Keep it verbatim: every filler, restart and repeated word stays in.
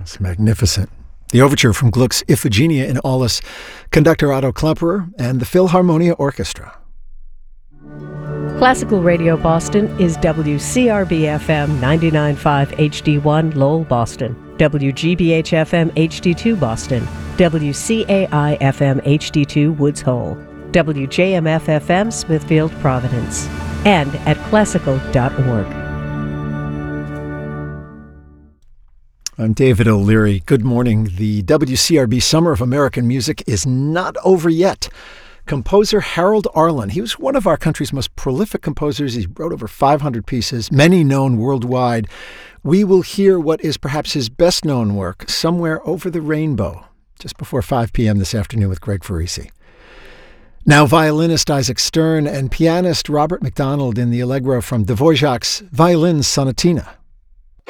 It's magnificent. The overture from Gluck's Iphigenia in Aulis, conductor Otto Klemperer, and the Philharmonia Orchestra. Classical Radio Boston is W C R B F M ninety-nine point five H D one Lowell, Boston, W G B H F M H D two Boston, W C A I F M H D two Woods Hole, W J M F F M Smithfield, Providence, and at classical dot org. I'm David O'Leary. Good morning. The W C R B Summer of American Music is not over yet. Composer Harold Arlen, he was one of our country's most prolific composers. He wrote over five hundred pieces, many known worldwide. We will hear what is perhaps his best-known work, Somewhere Over the Rainbow, just before five p.m. this afternoon with Greg Farisi. Now violinist Isaac Stern and pianist Robert McDonald in the Allegro from Dvorak's Violin Sonatina.